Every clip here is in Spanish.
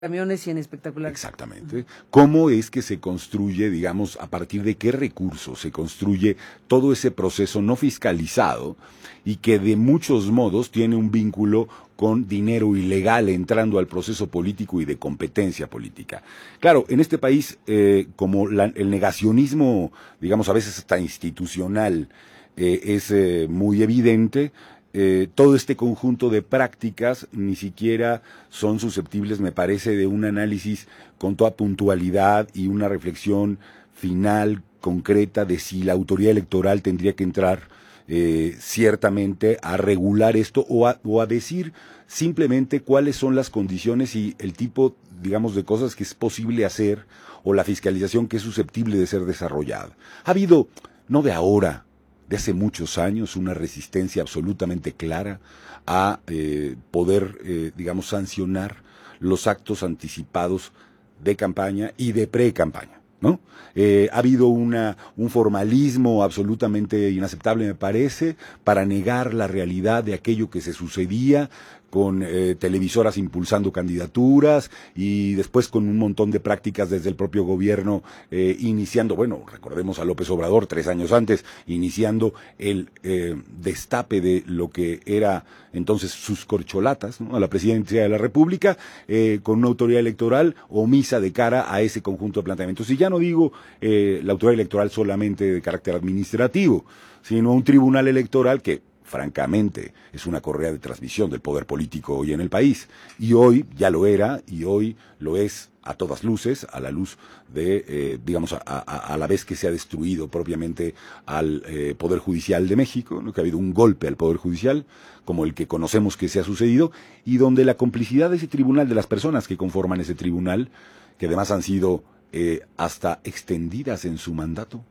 camiones y en espectaculares. Exactamente. ¿Cómo es que se construye, digamos, a partir de qué recursos se construye todo ese proceso no fiscalizado y que de muchos modos tiene un vínculo con dinero ilegal entrando al proceso político y de competencia política? Claro, en este país, como el negacionismo, digamos, a veces hasta institucional, es muy evidente. Todo este conjunto de prácticas ni siquiera son susceptibles, me parece, de un análisis con toda puntualidad y una reflexión final, concreta, de si la autoridad electoral tendría que entrar ciertamente a regular esto o a decir simplemente cuáles son las condiciones y el tipo, digamos, de cosas que es posible hacer o la fiscalización que es susceptible de ser desarrollada. Ha habido, no de ahora, de hace muchos años, una resistencia absolutamente clara a poder, digamos, sancionar los actos anticipados de campaña y de pre-campaña, ¿no? Ha habido un formalismo absolutamente inaceptable, me parece, para negar la realidad de aquello que se sucedía con televisoras impulsando candidaturas y después con un montón de prácticas desde el propio gobierno iniciando, bueno, recordemos a López Obrador 3 años antes, iniciando el destape de lo que era entonces sus corcholatas, ¿no?, a la presidencia de la República, con una autoridad electoral omisa de cara a ese conjunto de planteamientos. Y ya no digo la autoridad electoral solamente de carácter administrativo, sino un tribunal electoral que francamente es una correa de transmisión del poder político hoy en el país, y hoy ya lo era, y hoy lo es a todas luces, a la luz de, digamos, a la vez que se ha destruido propiamente al Poder Judicial de México, ¿no?, que ha habido un golpe al Poder Judicial, como el que conocemos que se ha sucedido, y donde la complicidad de ese tribunal, de las personas que conforman ese tribunal, que además han sido hasta extendidas en su mandato,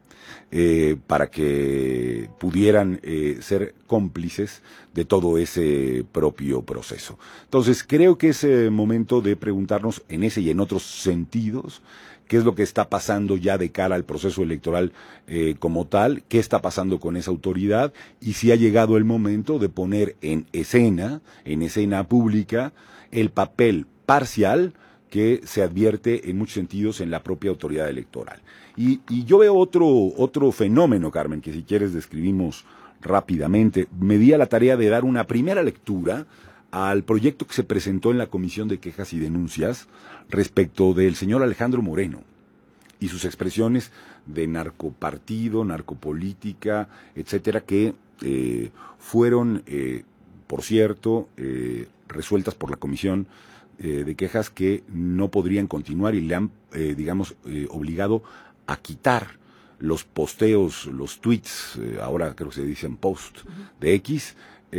para que pudieran ser cómplices de todo ese propio proceso. Entonces, creo que es momento de preguntarnos en ese y en otros sentidos qué es lo que está pasando ya de cara al proceso electoral como tal, qué está pasando con esa autoridad y si ha llegado el momento de poner en escena pública, el papel parcial que se advierte en muchos sentidos en la propia autoridad electoral. Y yo veo otro fenómeno, Carmen, que si quieres describimos rápidamente. Me di a la tarea de dar una primera lectura al proyecto que se presentó en la Comisión de Quejas y Denuncias respecto del señor Alejandro Moreno y sus expresiones de narcopartido, narcopolítica, etcétera, que fueron, por cierto, resueltas por la Comisión de Quejas, que no podrían continuar y le han, digamos, obligado a quitar los posteos, los tweets, ahora creo que se dicen post, de X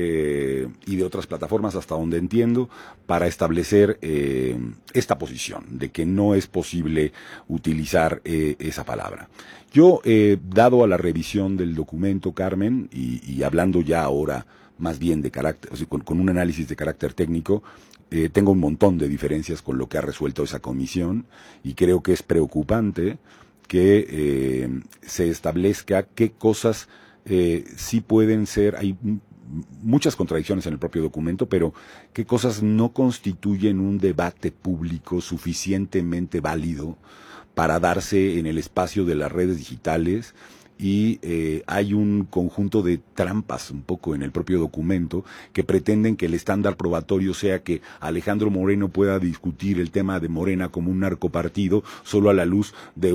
y de otras plataformas, hasta donde entiendo, para establecer esta posición de que no es posible utilizar esa palabra. Yo, dado a la revisión del documento, Carmen, y hablando ya ahora más bien de carácter, o sea, con un análisis de carácter técnico, tengo un montón de diferencias con lo que ha resuelto esa comisión y creo que es preocupante que se establezca qué cosas sí pueden ser, hay muchas contradicciones en el propio documento, pero qué cosas no constituyen un debate público suficientemente válido para darse en el espacio de las redes digitales. Y hay un conjunto de trampas un poco en el propio documento que pretenden que el estándar probatorio sea que Alejandro Moreno pueda discutir el tema de Morena como un narcopartido solo a la luz de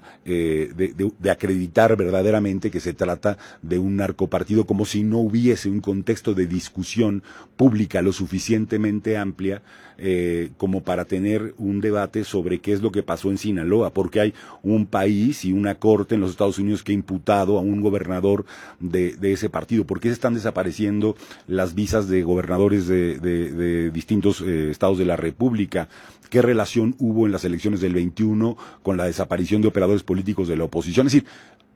de acreditar verdaderamente que se trata de un narcopartido, como si no hubiese un contexto de discusión pública lo suficientemente amplia como para tener un debate sobre qué es lo que pasó en Sinaloa, porque hay un país y una corte en los Estados Unidos que ha imputado a un gobernador de ese partido. ¿Por qué se están desapareciendo las visas de gobernadores de distintos estados de la República? ¿Qué relación hubo en las elecciones del 21 con la desaparición de operadores políticos de la oposición? Es decir,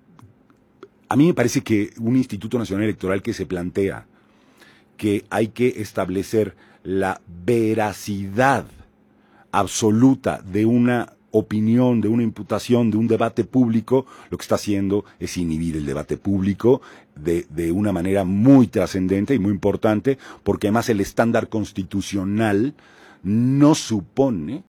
a mí me parece que un Instituto Nacional Electoral que se plantea que hay que establecer la veracidad absoluta de una opinión, de una imputación, de un debate público, lo que está haciendo es inhibir el debate público de una manera muy trascendente y muy importante, porque además el estándar constitucional no supone,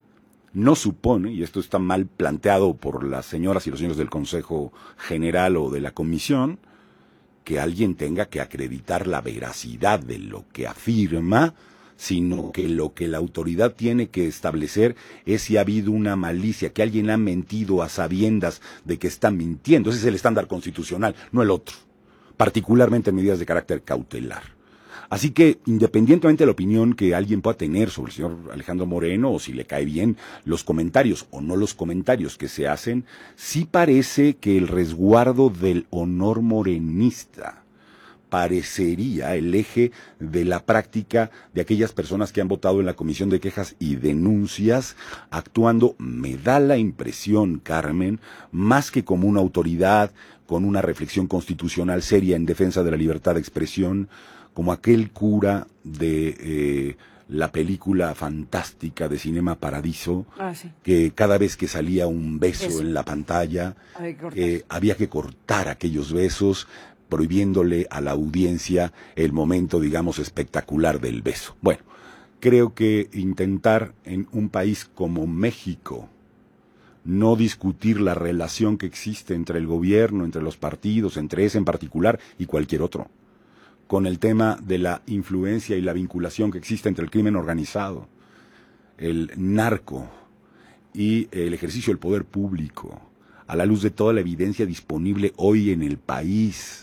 y esto está mal planteado por las señoras y los señores del Consejo General o de la Comisión, que alguien tenga que acreditar la veracidad de lo que afirma, sino que lo que la autoridad tiene que establecer es si ha habido una malicia, que alguien ha mentido a sabiendas de que está mintiendo. Ese es el estándar constitucional, no el otro, particularmente en medidas de carácter cautelar. Así que, independientemente de la opinión que alguien pueda tener sobre el señor Alejandro Moreno, o si le cae bien los comentarios o no los comentarios que se hacen, sí parece que el resguardo del honor morenista parecería el eje de la práctica de aquellas personas que han votado en la Comisión de Quejas y Denuncias, actuando, me da la impresión, Carmen, más que como una autoridad con una reflexión constitucional seria en defensa de la libertad de expresión, como aquel cura de la película fantástica de Cinema Paradiso, sí, que cada vez que salía un beso en la pantalla, había que cortar aquellos besos, prohibiéndole a la audiencia el momento, digamos, espectacular del beso. Bueno, creo que intentar en un país como México no discutir la relación que existe entre el gobierno, entre los partidos, entre ese en particular y cualquier otro, con el tema de la influencia y la vinculación que existe entre el crimen organizado, el narco y el ejercicio del poder público, a la luz de toda la evidencia disponible hoy en el país,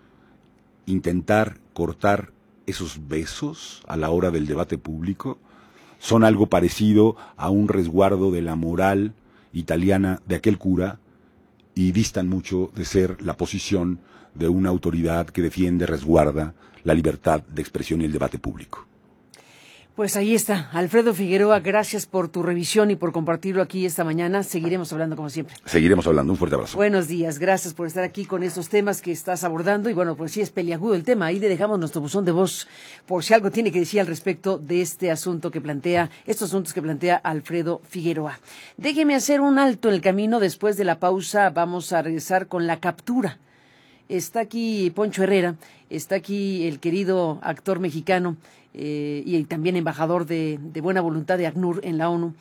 intentar cortar esos besos a la hora del debate público, son algo parecido a un resguardo de la moral italiana de aquel cura y distan mucho de ser la posición de una autoridad que defiende, resguarda la libertad de expresión y el debate público. Pues ahí está, Alfredo Figueroa, gracias por tu revisión y por compartirlo aquí esta mañana. Seguiremos hablando como siempre. Seguiremos hablando, un fuerte abrazo. Buenos días, gracias por estar aquí con estos temas que estás abordando. Y bueno, pues sí es peliagudo el tema, ahí le dejamos nuestro buzón de voz por si algo tiene que decir al respecto de este asunto que plantea, estos asuntos que plantea Alfredo Figueroa. Déjeme hacer un alto en el camino, después de la pausa vamos a regresar con la captura. Está aquí Poncho Herrera, está aquí el querido actor mexicano y también embajador de buena voluntad de ACNUR en la ONU.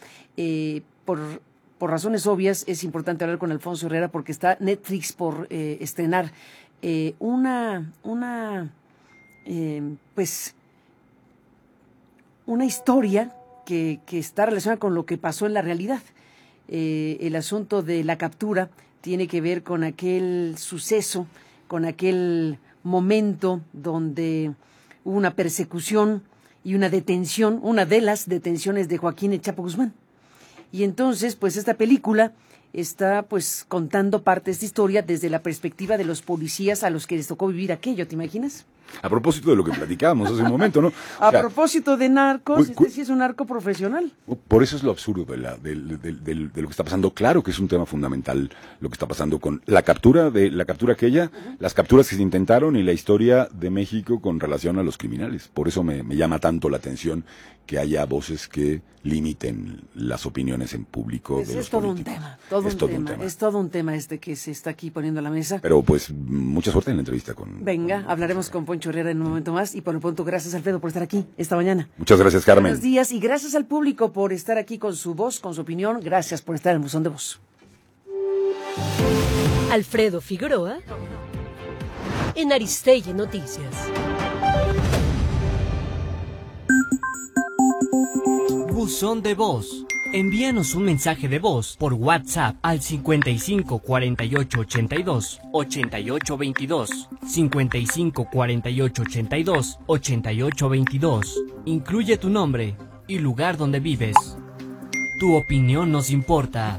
Por razones obvias es importante hablar con Alfonso Herrera porque está Netflix por estrenar una historia que está relacionada con lo que pasó en la realidad. El asunto de la captura tiene que ver con aquel suceso, con aquel momento donde hubo una persecución y una detención, una de las detenciones de Joaquín El Chapo Guzmán. Y entonces, pues esta película está pues contando parte de esta historia desde la perspectiva de los policías a los que les tocó vivir aquello, ¿te imaginas? A propósito de lo que platicábamos hace un momento, ¿no? A propósito de narcos, sí es un narco profesional. Por eso es lo absurdo de lo que está pasando. Claro que es un tema fundamental lo que está pasando con la captura aquella, las capturas que se intentaron y la historia de México con relación a los criminales. Por eso me llama tanto la atención que haya voces que limiten las opiniones en público de los políticos. Es todo un tema este que se está aquí poniendo a la mesa. Pero pues mucha suerte en la entrevista con... Venga, hablaremos con Poncho Herrera en un momento más y por lo pronto gracias Alfredo por estar aquí esta mañana. Muchas gracias, Carmen. Buenos días y gracias al público por estar aquí con su voz, con su opinión. Gracias por estar en el buzón de voz. Alfredo Figueroa en Aristegui Noticias. Buzón de voz. Envíanos un mensaje de voz por WhatsApp al 55 48 82 88 22, 55 48 82 88 22. Incluye tu nombre y lugar donde vives. Tu opinión nos importa.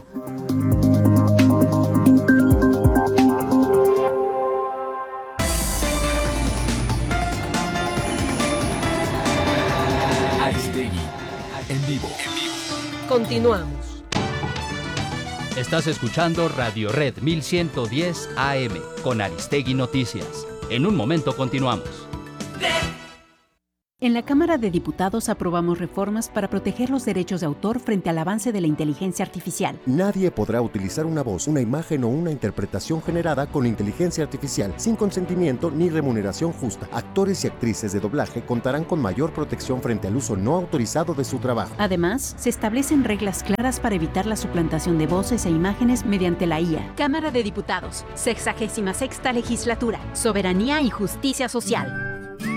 Aristegui en vivo. Continuamos. Estás escuchando Radio Red 1110 AM con Aristegui Noticias. En un momento continuamos. En la Cámara de Diputados aprobamos reformas para proteger los derechos de autor frente al avance de la inteligencia artificial. Nadie podrá utilizar una voz, una imagen o una interpretación generada con inteligencia artificial sin consentimiento ni remuneración justa. Actores y actrices de doblaje contarán con mayor protección frente al uso no autorizado de su trabajo. Además, se establecen reglas claras para evitar la suplantación de voces e imágenes mediante la IA. Cámara de Diputados, 66ª Legislatura, Soberanía y Justicia Social.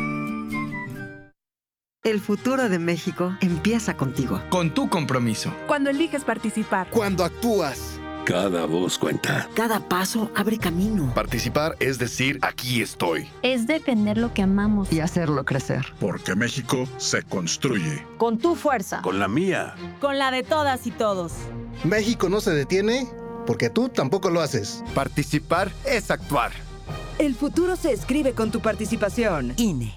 El futuro de México empieza contigo. Con tu compromiso. Cuando eliges participar. Cuando actúas. Cada voz cuenta. Cada paso abre camino. Participar es decir, aquí estoy. Es defender lo que amamos. Y hacerlo crecer. Porque México se construye. Con tu fuerza. Con la mía. Con la de todas y todos. México no se detiene porque tú tampoco lo haces. Participar es actuar. El futuro se escribe con tu participación. INE.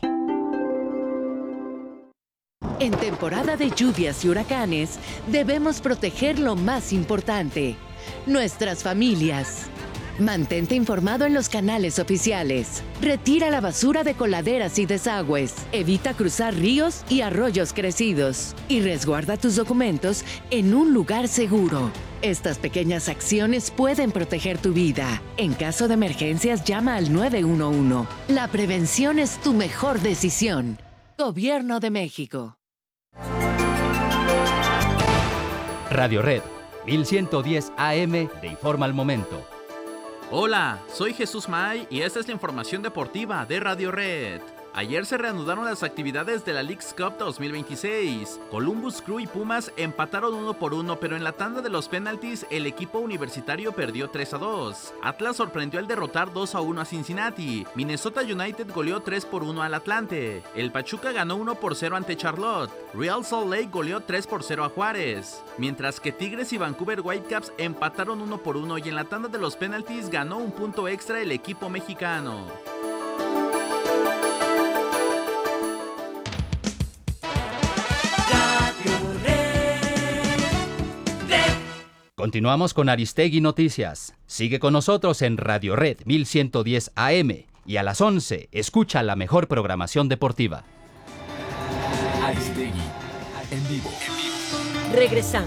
En temporada de lluvias y huracanes, debemos proteger lo más importante, nuestras familias. Mantente informado en los canales oficiales. Retira la basura de coladeras y desagües. Evita cruzar ríos y arroyos crecidos. Y resguarda tus documentos en un lugar seguro. Estas pequeñas acciones pueden proteger tu vida. En caso de emergencias, llama al 911. La prevención es tu mejor decisión. Gobierno de México. Radio Red, 1110 AM, te informa al momento. Hola, soy Jesús May y esta es la información deportiva de Radio Red. Ayer se reanudaron las actividades de la Leagues Cup 2026. Columbus Crew y Pumas empataron 1-1, pero en la tanda de los penaltis el equipo universitario perdió 3-2. Atlas sorprendió al derrotar 2-1 a Cincinnati. Minnesota United goleó 3-1 al Atlante. El Pachuca ganó 1-0 ante Charlotte. Real Salt Lake goleó 3-0 a Juárez. Mientras que Tigres y Vancouver Whitecaps empataron 1-1 y en la tanda de los penaltis ganó un punto extra el equipo mexicano. Continuamos con Aristegui Noticias. Sigue con nosotros en Radio Red 1110 AM y a las 11 escucha la mejor programación deportiva. Aristegui en vivo. Regresamos.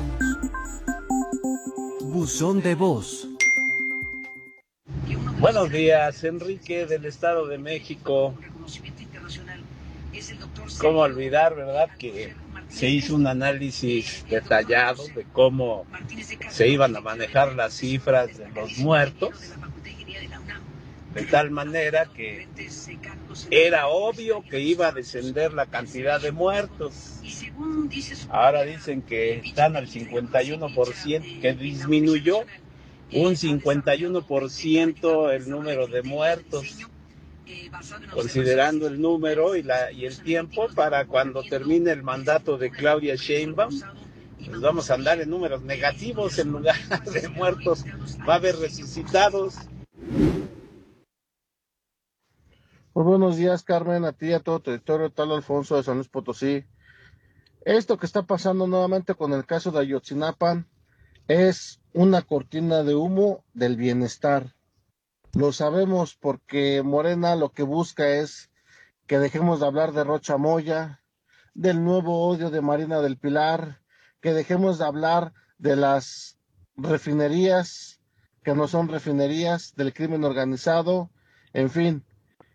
Buzón de voz. Buenos días, Enrique del Estado de México. ¿Cómo olvidar, verdad, que se hizo un análisis detallado de cómo se iban a manejar las cifras de los muertos, de tal manera que era obvio que iba a descender la cantidad de muertos? Ahora dicen que están al 51%, que disminuyó un 51% el número de muertos, considerando el número y el tiempo para cuando termine el mandato de Claudia Sheinbaum, pues vamos a andar en números negativos en lugar de muertos, va a haber resucitados. Muy buenos días, Carmen, a ti y a todo tu territorio, tal Alfonso de San Luis Potosí. Esto que está pasando nuevamente con el caso de Ayotzinapa es una cortina de humo del bienestar. Lo sabemos porque Morena lo que busca es que dejemos de hablar de Rocha Moya, del nuevo odio de Marina del Pilar, que dejemos de hablar de las refinerías, que no son refinerías, del crimen organizado, en fin.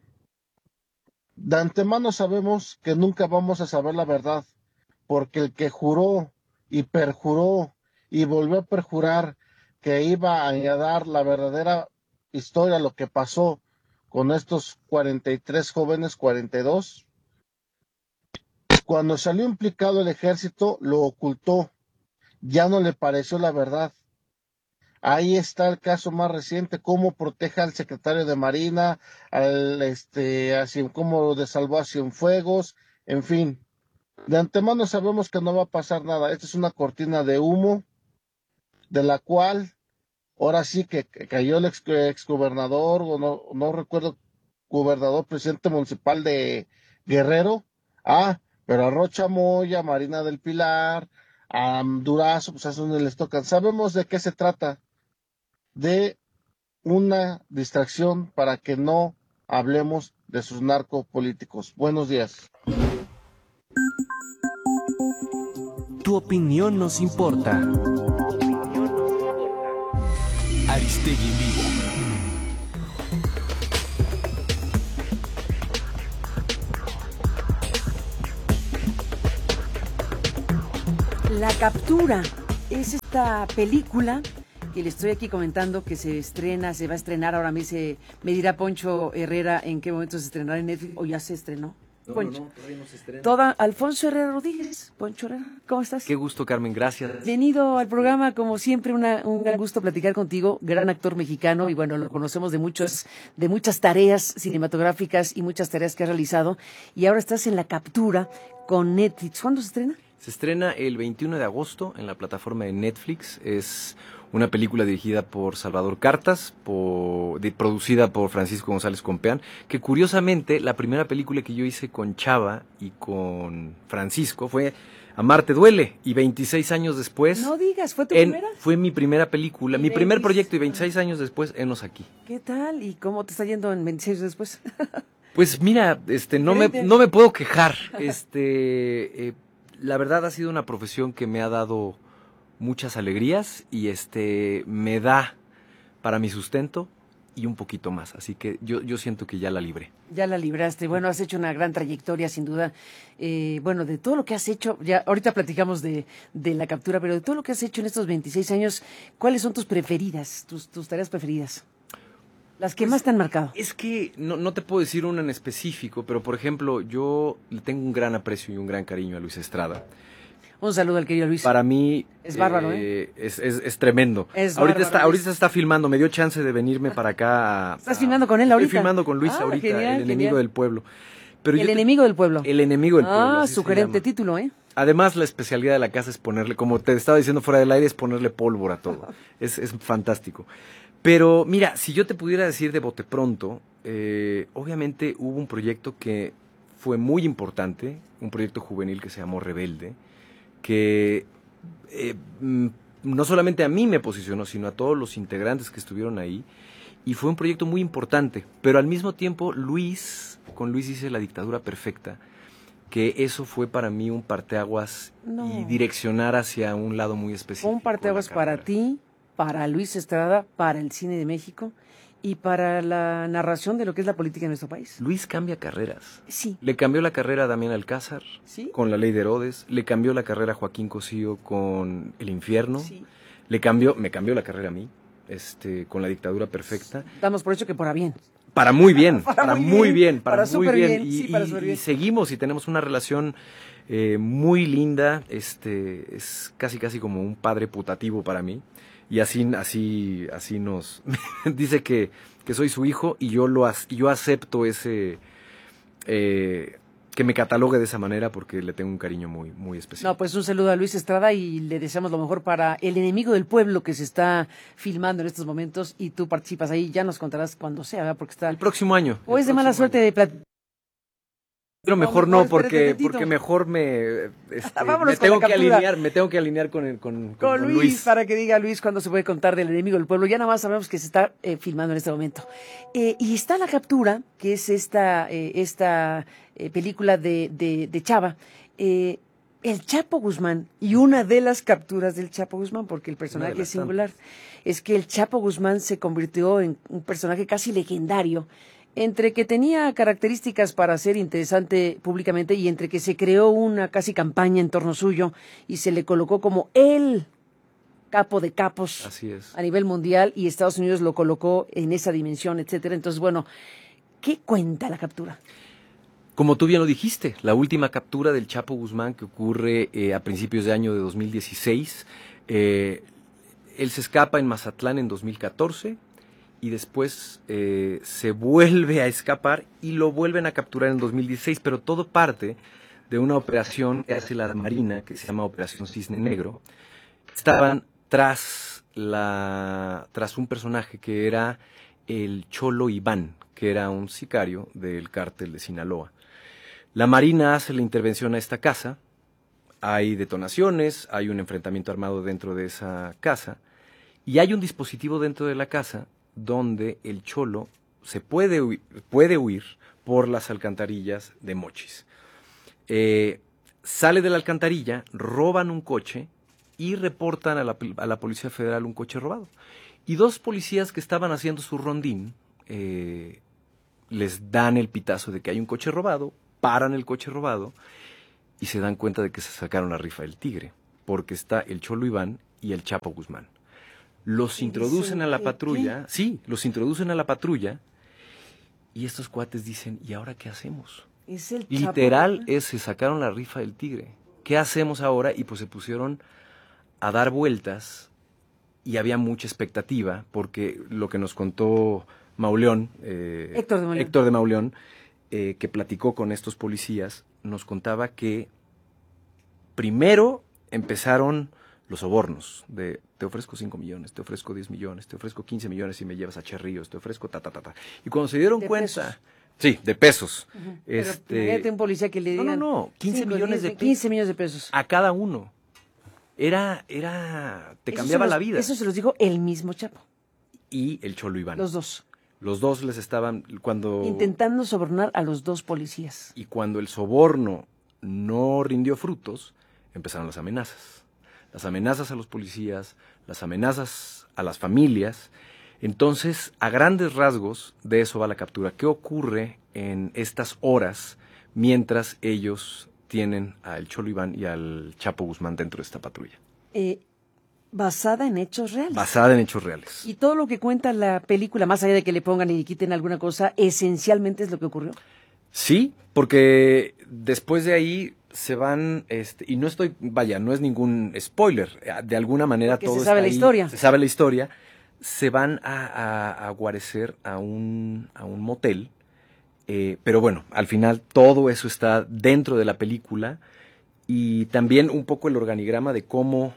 De antemano sabemos que nunca vamos a saber la verdad, porque el que juró y perjuró y volvió a perjurar que iba a dar la verdadera historia, lo que pasó con estos 43 jóvenes, 42, cuando salió implicado el ejército lo ocultó, ya no le pareció la verdad. Ahí está el caso más reciente, cómo protege al secretario de Marina, así cómo desalvó a Cienfuegos, en fin. De antemano sabemos que no va a pasar nada. Esta es una cortina de humo, de la cual ahora sí que cayó el exgobernador, o no recuerdo, gobernador, presidente municipal de Guerrero. Pero a Rocha Moya, Marina del Pilar, a Durazo, pues a eso no les tocan. Sabemos de qué se trata, de una distracción para que no hablemos de sus narcopolíticos. Buenos días. Tu opinión nos importa. Aristegui en vivo. La Captura es esta película que le estoy aquí comentando que se va a estrenar. Ahora me dirá Poncho Herrera en qué momento se estrenará en Netflix, o ya se estrenó. Poncho. No, todavía no se estrena. Alfonso Herrera Rodríguez. Poncho Herrera, ¿cómo estás? Qué gusto, Carmen, gracias. Bienvenido al programa, como siempre, un gran gusto platicar contigo, gran actor mexicano, y bueno, lo conocemos de muchas tareas cinematográficas y muchas tareas que has realizado, y ahora estás en La Captura con Netflix. ¿Cuándo se estrena? Se estrena el 21 de agosto en la plataforma de Netflix. Es una película dirigida por Salvador Cartas, producida por Francisco González Compeán, que curiosamente la primera película que yo hice con Chava y con Francisco fue Amarte Duele, y 26 años después... No digas, ¿fue tu primera? Fue mi primera película, mi primer proyecto, y 26 años después, Henos aquí. ¿Qué tal? ¿Y cómo te está yendo en 26 años después? Pues mira, no me puedo quejar. La verdad ha sido una profesión que me ha dado muchas alegrías y me da para mi sustento y un poquito más. Así que yo siento que ya la libré. Ya la libraste. Bueno, has hecho una gran trayectoria, sin duda. Bueno, de todo lo que has hecho, ya ahorita platicamos de La Captura, pero de todo lo que has hecho en estos 26 años, ¿cuáles son tus preferidas, tus tareas preferidas? Las que más te han marcado. Es que no te puedo decir una en específico, pero por ejemplo, yo le tengo un gran aprecio y un gran cariño a Luis Estrada. Un saludo al querido Luis. Para mí es bárbaro, es tremendo. Ahorita está filmando, me dio chance de venirme para acá. ¿Estás filmando con él ahorita? Estoy filmando con Luis ahorita, genial, El enemigo del pueblo. Pero enemigo del pueblo. El enemigo del pueblo. Sugerente título, ¿eh? Además, la especialidad de la casa es ponerle, como te estaba diciendo fuera del aire, es ponerle pólvora a todo. Es fantástico. Pero mira, si yo te pudiera decir de bote pronto, obviamente hubo un proyecto que fue muy importante, un proyecto juvenil que se llamó Rebelde, que no solamente a mí me posicionó, sino a todos los integrantes que estuvieron ahí, y fue un proyecto muy importante, pero al mismo tiempo con Luis hice La Dictadura Perfecta, que eso fue para mí un parteaguas y direccionar hacia un lado muy específico. Un parteaguas para ti, para Luis Estrada, para el cine de México y para la narración de lo que es la política en nuestro país. Luis cambia carreras. Sí. Le cambió la carrera a Damián Alcázar, ¿sí?, con La Ley de Herodes. Le cambió la carrera a Joaquín Cosío con El Infierno. Sí. Me cambió la carrera a mí, con La Dictadura Perfecta. Damos por hecho que para bien. Para muy bien, para muy bien. Y seguimos y tenemos una relación muy linda. Es casi como un padre putativo para mí. Y así nos dice que soy su hijo, y yo acepto ese que me catalogue de esa manera, porque le tengo un cariño muy, muy especial. No, pues un saludo a Luis Estrada y le deseamos lo mejor para El enemigo del pueblo, que se está filmando en estos momentos, y tú participas ahí. Ya nos contarás cuando sea, ¿verdad? Porque está el próximo año. O es de mala suerte de platicar. Pero mejor no, porque mejor me tengo que alinear con Luis, para que diga Luis cuándo se puede contar del enemigo del pueblo. Ya nada más sabemos que se está filmando en este momento. Y está La Captura, que es esta película de Chava. El Chapo Guzmán, y una de las capturas del Chapo Guzmán, porque el personaje es singular, es que el Chapo Guzmán se convirtió en un personaje casi legendario, entre que tenía características para ser interesante públicamente y entre que se creó una casi campaña en torno suyo y se le colocó como el capo de capos. Así es. A nivel mundial, y Estados Unidos lo colocó en esa dimensión, etcétera. Entonces, bueno, ¿qué cuenta La Captura? Como tú bien lo dijiste, la última captura del Chapo Guzmán, que ocurre a principios de año de 2016. Él se escapa en Mazatlán en 2014. Y después se vuelve a escapar y lo vuelven a capturar en 2016, pero todo parte de una operación que hace la Marina, que se llama Operación Cisne Negro. Estaban tras un personaje que era el Cholo Iván, que era un sicario del cártel de Sinaloa. La Marina hace la intervención a esta casa, hay detonaciones, hay un enfrentamiento armado dentro de esa casa, y hay un dispositivo dentro de la casa donde el Cholo se puede huir por las alcantarillas de Mochis. sale de la alcantarilla, roban un coche y reportan a la Policía Federal un coche robado. Y 2 policías que estaban haciendo su rondín les dan el pitazo de que hay un coche robado, paran el coche robado y se dan cuenta de que se sacaron la rifa del tigre, porque está el Cholo Iván y el Chapo Guzmán. Los introducen a la patrulla, sí, los introducen a la patrulla y estos cuates dicen, ¿y ahora qué hacemos? Es el Literal, Chapo. se sacaron la rifa del tigre. ¿Qué hacemos ahora? Y pues se pusieron a dar vueltas y había mucha expectativa porque lo que nos contó Mauleón, Héctor de Mauleón, que platicó con estos policías, nos contaba que primero empezaron los sobornos de te ofrezco 5 millones, te ofrezco 10 millones, te ofrezco 15 millones si me llevas a Cherrillos, te ofrezco ta. Y cuando se dieron cuenta... Pesos. Sí, de pesos. Pero imagínate un policía que le digan... No, 15 millones de pesos. 15 millones de pesos. A cada uno. Te cambiaba la vida. Eso se los dijo el mismo Chapo. Y el Cholo Iván. Los dos. Los dos les estaban intentando sobornar a los 2 policías. Y cuando el soborno no rindió frutos, empezaron las amenazas. Las amenazas a los policías, las amenazas a las familias. Entonces, a grandes rasgos, de eso va la captura. ¿Qué ocurre en estas horas mientras ellos tienen al Cholo Iván y al Chapo Guzmán dentro de esta patrulla? Basada en hechos reales. Basada en hechos reales. Y todo lo que cuenta la película, más allá de que le pongan y quiten alguna cosa, esencialmente es lo que ocurrió. Sí, porque después de ahí se van, y no es ningún spoiler, de alguna manera porque todo se sabe está la ahí, historia. Se sabe la historia, se van a guarecer a un motel, pero bueno, al final todo eso está dentro de la película y también un poco el organigrama de cómo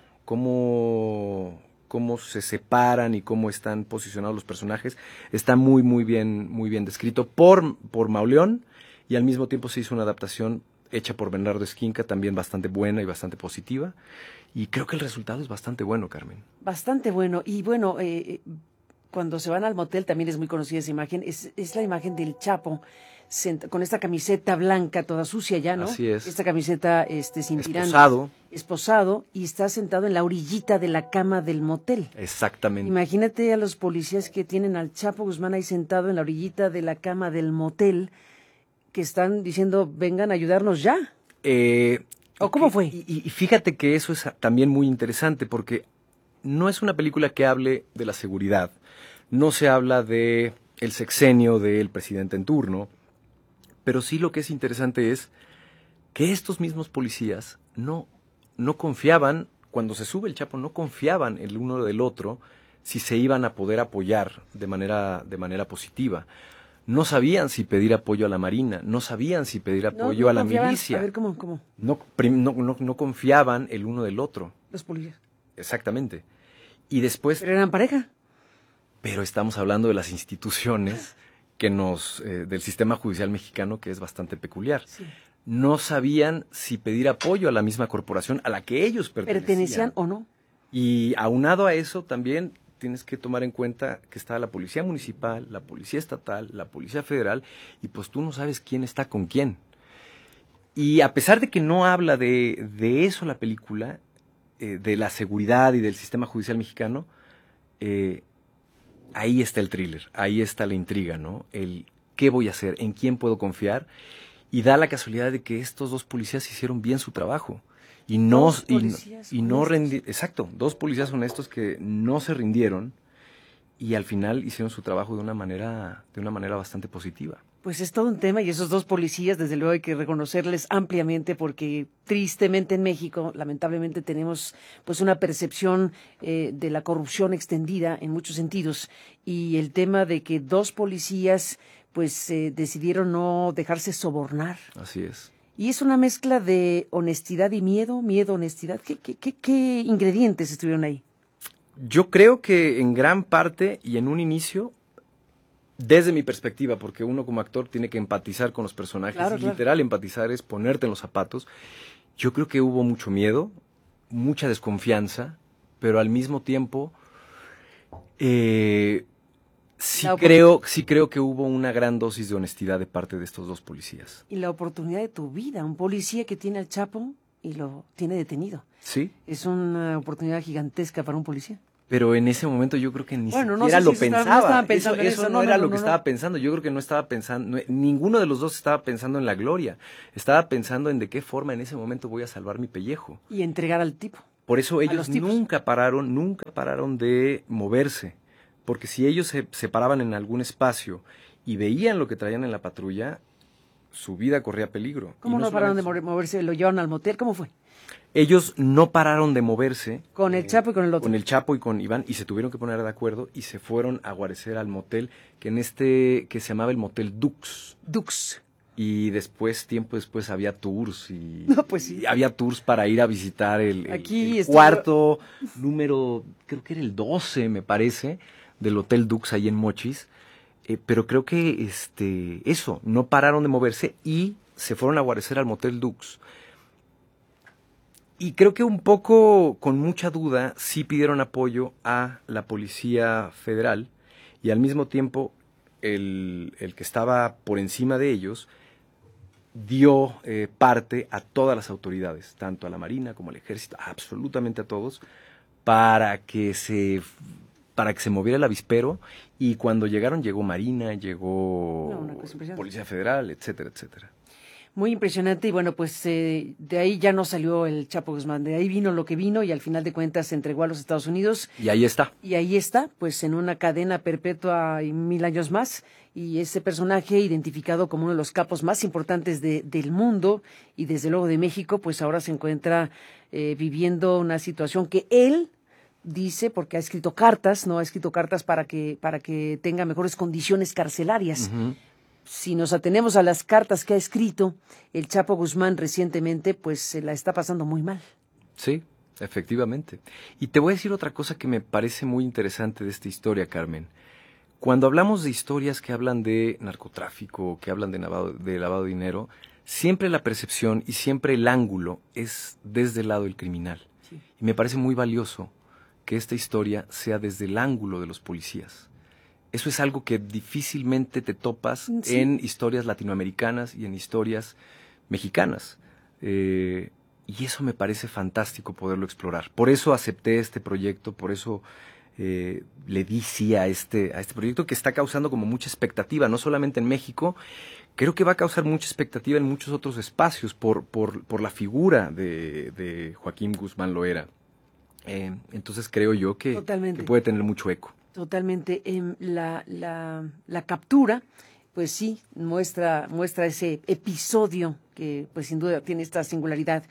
se separan y cómo están posicionados los personajes, está muy bien descrito por Mauleón y al mismo tiempo se hizo una adaptación hecha por Bernardo Esquinca, también bastante buena y bastante positiva, y creo que el resultado es bastante bueno, Carmen. Bastante bueno, y bueno, cuando se van al motel también es muy conocida esa imagen, es la imagen del Chapo, con esta camiseta blanca toda sucia ya, ¿no? Así es. Esta camiseta sin tirantes. Esposado, y está sentado en la orillita de la cama del motel. Exactamente. Imagínate a los policías que tienen al Chapo Guzmán ahí sentado en la orillita de la cama del motel, que están diciendo, vengan a ayudarnos ya. ¿O cómo fue? Y fíjate que eso es también muy interesante, porque no es una película que hable de la seguridad, no se habla de el sexenio del presidente en turno, pero sí lo que es interesante es que estos mismos policías no confiaban, cuando se sube el Chapo, no confiaban el uno del otro si se iban a poder apoyar de manera positiva. No sabían si pedir apoyo a la Marina, no sabían si pedir apoyo a la milicia. A ver, ¿cómo? No confiaban el uno del otro. Los policías. Exactamente. Y después... Pero eran pareja. Pero estamos hablando de las instituciones del sistema judicial mexicano, que es bastante peculiar. Sí. No sabían si pedir apoyo a la misma corporación a la que ellos pertenecían o no. Y aunado a eso también tienes que tomar en cuenta que está la policía municipal, la policía estatal, la policía federal, y pues tú no sabes quién está con quién. Y a pesar de que no habla de eso la película, de la seguridad y del sistema judicial mexicano, ahí está el thriller, ahí está la intriga, ¿no? El qué voy a hacer, en quién puedo confiar, y da la casualidad de que estos 2 policías hicieron bien su trabajo. Y no rendieron. Exacto, 2 policías honestos que no se rindieron y al final hicieron su trabajo de una manera bastante positiva. Pues es todo un tema, y esos 2 policías, desde luego hay que reconocerles ampliamente, porque tristemente en México, lamentablemente, tenemos pues una percepción de la corrupción extendida en muchos sentidos, y el tema de que 2 policías pues decidieron no dejarse sobornar. Así es. Y es una mezcla de honestidad y miedo, honestidad. ¿Qué ingredientes estuvieron ahí? Yo creo que en gran parte y en un inicio, desde mi perspectiva, porque uno como actor tiene que empatizar con los personajes, claro. Literal empatizar es ponerte en los zapatos. Yo creo que hubo mucho miedo, mucha desconfianza, pero al mismo tiempo Sí creo que hubo una gran dosis de honestidad de parte de estos dos policías. Y la oportunidad de tu vida, un policía que tiene al Chapo y lo tiene detenido. Sí. Es una oportunidad gigantesca para un policía. Pero en ese momento yo creo que ni siquiera no sé lo si pensaba. Eso no era lo que estaba pensando. Yo creo que no estaba pensando, ninguno de los dos estaba pensando en la gloria. Estaba pensando en de qué forma en ese momento voy a salvar mi pellejo. Y entregar al tipo. Por eso ellos nunca pararon de moverse. Porque si ellos se paraban en algún espacio y veían lo que traían en la patrulla, su vida corría peligro. ¿Cómo no pararon de moverse? ¿Lo llevaron al motel? ¿Cómo fue? Ellos no pararon de moverse. Con el Chapo y con el otro. Con el Chapo y con Iván, y se tuvieron que poner de acuerdo y se fueron a guarecer al motel que se llamaba el Motel Dux. Dux. Y tiempo después había tours y sí. Había tours para ir a visitar el estuvo... cuarto número, creo que era el 12, me parece, del Hotel Dux ahí en Mochis. Pero creo que eso, no pararon de moverse y se fueron a guarecer al Motel Dux. Y creo que un poco, con mucha duda, sí pidieron apoyo a la Policía Federal y al mismo tiempo el que estaba por encima de ellos dio parte a todas las autoridades, tanto a la Marina como al Ejército, absolutamente a todos, para que se moviera el avispero, y cuando llegó Marina, llegó Policía Federal, etcétera, etcétera. Muy impresionante, y bueno, pues de ahí ya no salió el Chapo Guzmán, de ahí vino lo que vino y al final de cuentas se entregó a los Estados Unidos. Y ahí está. Y ahí está, pues en una cadena perpetua y 1000 años más, y ese personaje identificado como uno de los capos más importantes del mundo y desde luego de México, pues ahora se encuentra viviendo una situación que él dice, porque ha escrito cartas para que tenga mejores condiciones carcelarias. Uh-huh. Si nos atenemos a las cartas que ha escrito el Chapo Guzmán recientemente, pues se la está pasando muy mal. Sí, efectivamente. Y te voy a decir otra cosa que me parece muy interesante de esta historia, Carmen. Cuando hablamos de historias que hablan de narcotráfico, que hablan de lavado de dinero, siempre la percepción y siempre el ángulo es desde el lado del criminal. Sí. Y me parece muy valioso que esta historia sea desde el ángulo de los policías. Eso es algo que difícilmente te topas en historias latinoamericanas y en historias mexicanas. Y eso me parece fantástico poderlo explorar. Por eso acepté este proyecto, por eso le di sí a este proyecto, que está causando como mucha expectativa, no solamente en México. Creo que va a causar mucha expectativa en muchos otros espacios por la figura de Joaquín Guzmán Loera. Entonces creo yo que puede tener mucho eco. Totalmente. La captura, pues sí, muestra ese episodio que pues sin duda tiene esta singularidad.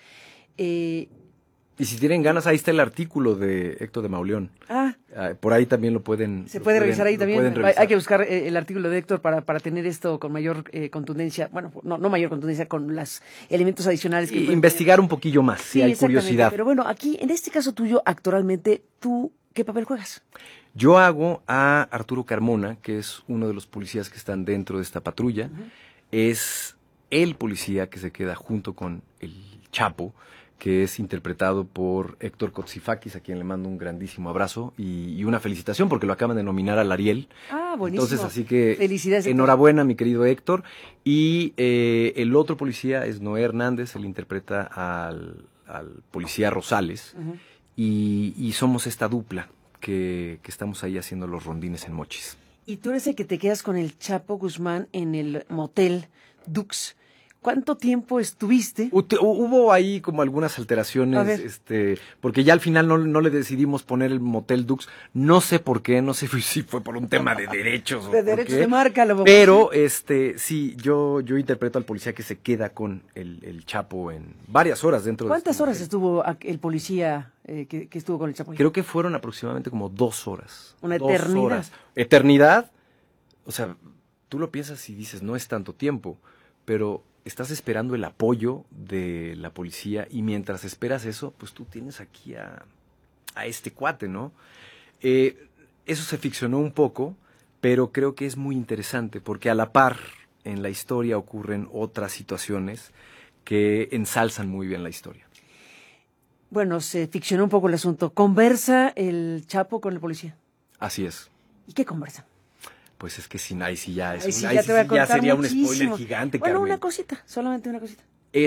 Y si tienen ganas, ahí está el artículo de Héctor de Mauleón. Por ahí también lo pueden... Se puede revisar ahí también. Hay que buscar el artículo de Héctor para tener esto con mayor contundencia. Bueno, no mayor contundencia, con los elementos adicionales. Que investigar un poquillo más, si hay curiosidad. Pero bueno, aquí, en este caso tuyo, actualmente, ¿tú qué papel juegas? Yo hago a Arturo Carmona, que es uno de los policías que están dentro de esta patrulla. Uh-huh. Es el policía que se queda junto con el Chapo, que es interpretado por Héctor Kotsifakis, a quien le mando un grandísimo abrazo y una felicitación porque lo acaban de nominar al Ariel. Buenísimo. Entonces, así que felicidades, enhorabuena, mi querido Héctor. Y el otro policía es Noé Hernández, él interpreta al policía Rosales. Uh-huh. Y somos esta dupla que estamos ahí haciendo los rondines en Mochis. Y tú eres el que te quedas con el Chapo Guzmán en el Motel Dux. ¿Cuánto tiempo estuviste? Hubo ahí como algunas alteraciones, porque ya al final no le decidimos poner el Motel Dux. No sé por qué, no sé si fue por un tema de derechos. De derechos de marca. Pero sí, yo interpreto al policía que se queda con el Chapo en varias horas dentro de... ¿Cuántas horas estuvo el policía que estuvo con el Chapo? Creo que fueron aproximadamente como 2 horas. Una eternidad. 2 horas. Eternidad. O sea, tú lo piensas y dices, no es tanto tiempo, pero estás esperando el apoyo de la policía y mientras esperas eso, pues tú tienes aquí a este cuate, ¿no? Eso se ficcionó un poco, pero creo que es muy interesante porque a la par en la historia ocurren otras situaciones que ensalzan muy bien la historia. Bueno, se ficcionó un poco el asunto. ¿Conversa el Chapo con el policía? Así es. ¿Y qué conversan? Pues es que sin ahí sí ya es Ahí sí ya te voy a contar sería muchísimo. un spoiler gigante, Bueno, Carmen. una cosita, solamente una cosita.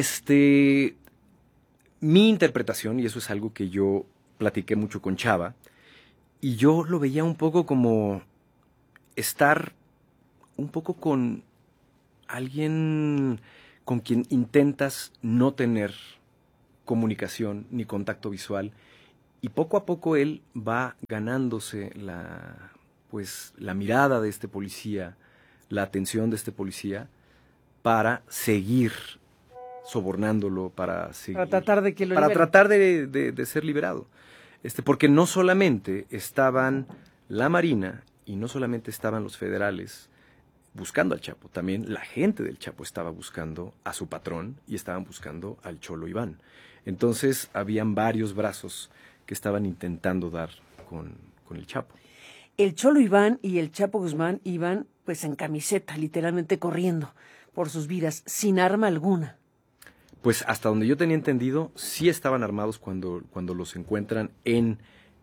Mi interpretación, y eso es algo que yo platiqué mucho con Chava, y yo lo veía un poco como estar un poco con alguien con quien intentas no tener comunicación ni contacto visual, y poco a poco él va ganándose la mirada de este policía, la atención de este policía, para seguir sobornándolo, para tratar de que lo para liberen. tratar de ser liberado. Porque no solamente estaban la Marina y no solamente estaban los federales buscando al Chapo, también la gente del Chapo estaba buscando a su patrón y estaban buscando al Cholo Iván. Entonces habían varios brazos que estaban intentando dar con el Chapo. El Cholo Iván y el Chapo Guzmán iban pues en camiseta, literalmente corriendo por sus vidas, sin arma alguna. Pues hasta donde yo tenía entendido, sí estaban armados cuando los encuentran en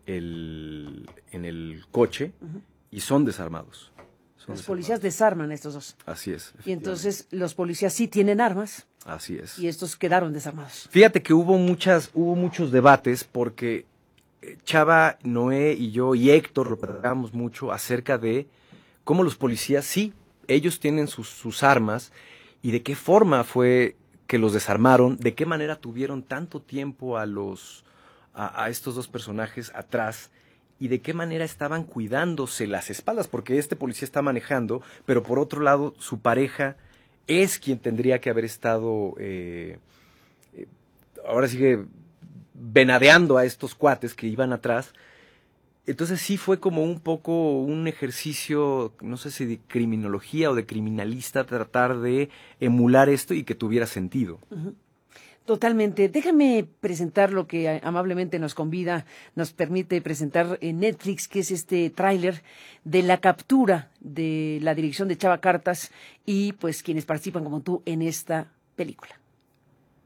el coche, y son desarmados. Los policías desarman a estos dos. Así es. Y entonces los policías sí tienen armas. Así es. Y estos quedaron desarmados. Fíjate que hubo muchos debates, porque Chava, Noé y yo y Héctor lo platicábamos mucho acerca de cómo los policías, sí, ellos tienen sus armas, y de qué forma fue que los desarmaron, de qué manera tuvieron tanto tiempo a estos dos personajes atrás, y de qué manera estaban cuidándose las espaldas, porque este policía está manejando, pero por otro lado su pareja es quien tendría que haber estado, ahora sigue venadeando a estos cuates que iban atrás. Entonces sí fue como un poco un ejercicio, no sé si de criminología o de criminalista, tratar de emular esto y que tuviera sentido. Uh-huh. Totalmente. Déjame presentar lo que amablemente nos permite presentar en Netflix, que es este tráiler de la captura de la dirección de Chava Cartas y pues quienes participan como tú en esta película.